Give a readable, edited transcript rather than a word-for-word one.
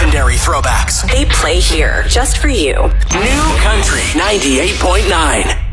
legendary throwbacks. They play here just for you. New Country 98.9.